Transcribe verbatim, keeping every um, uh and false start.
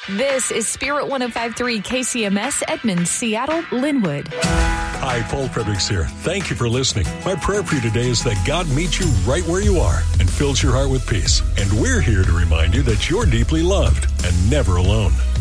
This is Spirit one oh five point three K C M S, Edmonds, Seattle, Linwood. Hi, Paul Fredericks here. Thank you for listening. My prayer for you today is that God meets you right where you are and fills your heart with peace. And we're here to remind you that you're deeply loved and never alone.